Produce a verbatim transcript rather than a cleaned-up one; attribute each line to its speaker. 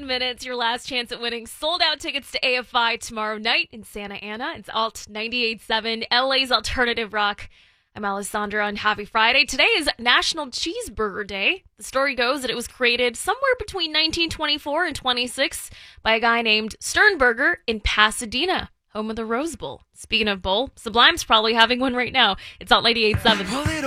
Speaker 1: minutes, your last chance at winning sold-out tickets to A F I tomorrow night in Santa Ana. It's Alt ninety-eight point seven, L A's Alternative Rock. I'm Alessandra, and happy Friday. Today is National Cheeseburger Day. The story goes that it was created somewhere between nineteen twenty-four and twenty-six by a guy named Sternberger in Pasadena, home of the Rose Bowl. Speaking of bowl, Sublime's probably having one right now. It's Alt ninety-eight point seven.